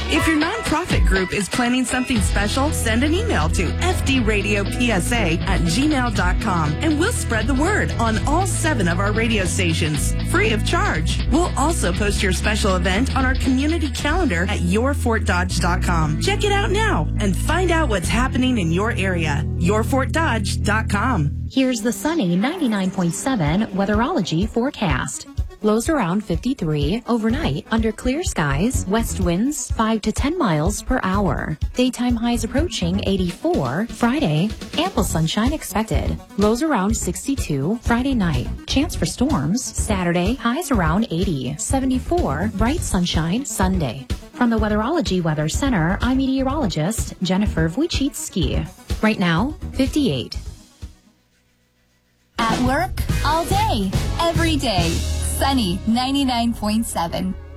If your nonprofit group is planning something special, send an email to fdradiopsa@gmail.com and we'll spread the word on all 7 of our radio stations, free of charge. We'll also post your special event on our community calendar at yourfortdodge.com. Check it out now and find out what's happening in your area. yourfortdodge.com. Here's the sunny 99.7 weatherology forecast. Lows around 53, overnight under clear skies, west winds 5 to 10 miles per hour. Daytime highs approaching 84, Friday, ample sunshine expected. Lows around 62, Friday night. Chance for storms, Saturday, highs around 80, 74, bright sunshine Sunday. From the Weatherology Weather Center, I'm meteorologist Jennifer Wojcicki. Right now, 58. At work, all day, every day. Sunny 99.7.